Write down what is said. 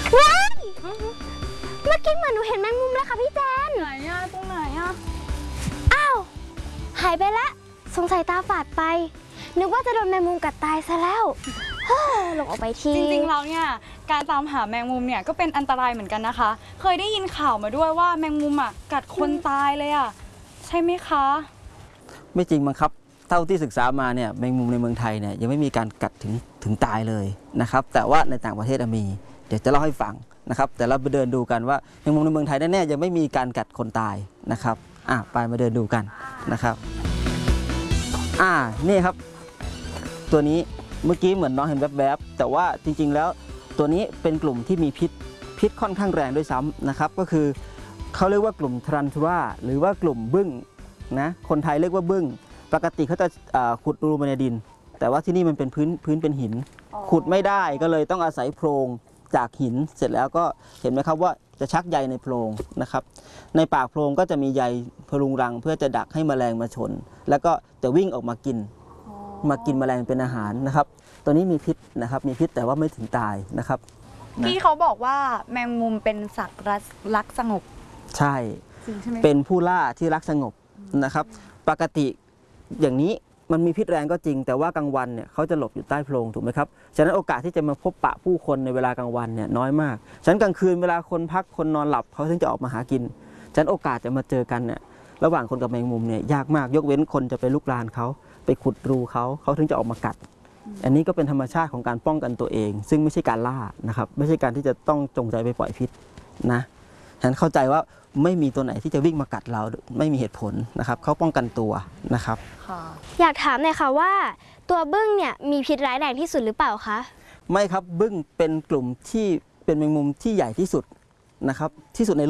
ว้ายเมื่อกี้เหมือนหนูเห็นแมงมุมเลยค่ะพี่แจนไหนอะตรงไหนอะอ้าวหายไปละสงสัยตาฝาดไปนึกว่าจะโดนแมงมุมกัดตายซะแล้วลงออกไปทีจริงๆแล้วเนี่ยการตามหาแมงมุมเนี่ยก็เป็นอันตรายเหมือนกันนะคะ เคยได้ยินข่าวมาด้วยว่าแมงมุมอะกัดคนตายเลยอะใช่ไหมคะไม่จริงมั้งครับเท่าที่ศึกษามาเนี่ยแมงมุมในเมืองไทยเนี่ยยังไม่มีการกัดถึงตายเลยนะครับแต่ว่าในต่างประเทศมีเดี๋ยวจะเล่าให้ฟังนะครับแต่เราไปเดินดูกันว่าแมงมุมในเมืองไทยแน่ๆยังไม่มีการกัดคนตายนะครับไปมาเดินดูกันนะครับนี่ครับตัวนี้เมื่อกี้เหมือนน้องเห็นแวบๆแต่ว่าจริงๆแล้วตัวนี้เป็นกลุ่มที่มีพิษค่อนข้างแรงด้วยซ้ำนะครับก็คือเขาเรียกว่ากลุ่มทรันทูราหรือว่ากลุ่มบึ้งนะคนไทยเรียกว่าบึ้งปกติเขาจะขุดรูมาในดินแต่ว่าที่นี่มันเป็นพื้นเป็นหินขุดไม่ได้ก็เลยต้องอาศัยโพรงจากหินเสร็จแล้วก็เห็นไหมครับว่าจะชักใยในโพรงนะครับในปากโพรงก็จะมีใยพรุงรังเพื่อจะดักให้แมลงมาชนแล้วก็จะวิ่งออกมากินแมลงเป็นอาหารนะครับตัวนี้มีพิษนะครับมีพิษแต่ว่าไม่ถึงตายนะครับพี่เขาบอกว่าแมงมุมเป็นสัตว์รักสงบใช่เป็นผู้ล่าที่รักสงบนะครับปกติอย่างนี้มันมีพิษแรงก็จริงแต่ว่ากลางวันเนี่ยเขาจะหลบอยู่ใต้โพรงถูกไหมครับฉะนั้นโอกาสที่จะมาพบปะผู้คนในเวลากลางวันเนี่ยน้อยมากฉะนั้นกลางคืนเวลาคนพักคนนอนหลับเขาถึงจะออกมาหากินฉะนั้นโอกาสจะมาเจอกันเนี่ยระหว่างคนกับแมงมุมเนี่ยยากมากยกเว้นคนจะไปลุกลานเขาไปขุดรูเขาถึงจะออกมากัดอันนี้ก็เป็นธรรมชาติของการป้องกันตัวเองซึ่งไม่ใช่การล่านะครับไม่ใช่การที่จะต้องจงใจไปปล่อยพิษนะฉะนั้นเข้าใจว่าไม่มีตัวไหนที่จะวิ่งมากัดเราไม่มีเหตุผลนะครับเขาป้องกันตัวนะครับอยากถามหน่อยค่ะว่าตัวบึ้งเนี่ยมีพิษร้ายแรงที่สุดหรือเปล่าคะไม่ครับบึ้งเป็นกลุ่มที่เป็นแมงมุมที่ใหญ่ที่สุดนะครับที่สุดใน